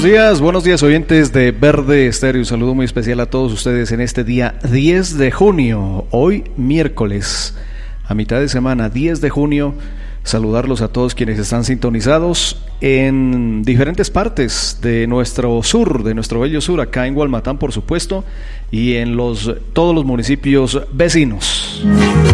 buenos días oyentes de Verde Estéreo. Un saludo muy especial a todos ustedes en este día 10 de junio, hoy miércoles, a mitad de semana, 10 de junio. Saludarlos a todos quienes están sintonizados en diferentes partes de nuestro sur, de nuestro bello sur, acá en Gualmatán, por supuesto, y en todos los municipios vecinos.